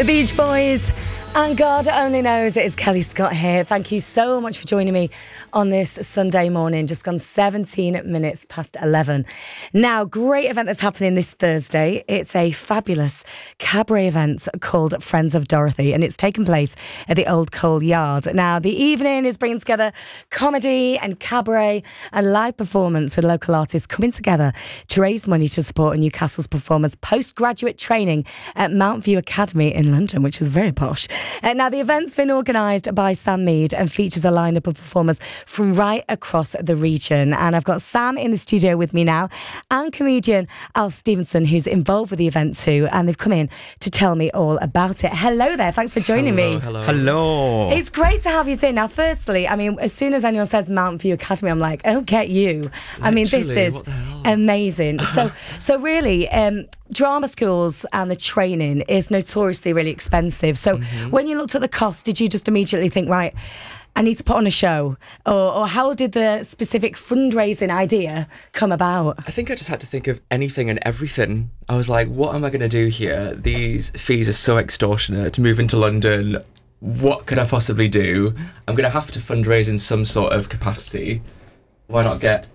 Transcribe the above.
The Beach Boys. And God only knows it is Kelly Scott here. Thank you so much for joining me on this Sunday morning. Just gone 17 minutes past 11. Now, great event that's happening this Thursday. It's a fabulous cabaret event called Friends of Dorothy, and it's taking place at the Old Coal Yard. Now, the evening is bringing together comedy and cabaret and live performance with local artists coming together to raise money to support Newcastle's performers' postgraduate training at Mount View Academy in London, which is very posh. Now, the event's been organised by Sam Mead and features a lineup of performers from right across the region. And I've got Sam in the studio with me now and comedian Al Stevenson, who's involved with the event too. And they've come in to tell me all about it. Hello there. Thanks for joining me. Hello. It's great to have you here. Now, firstly, I mean, as soon as anyone says Mount View Academy, I'm like, oh, get you. I mean, this is amazing. So really, drama schools and the training is notoriously really expensive. So when you looked at the cost, did you just immediately think, right, I need to put on a show? Or how did the specific fundraising idea come about? I think I just had to think of anything and everything. I was like, what am I going to do here? These fees are so extortionate. To move into London, what could I possibly do? I'm going to have to fundraise in some sort of capacity. Why not get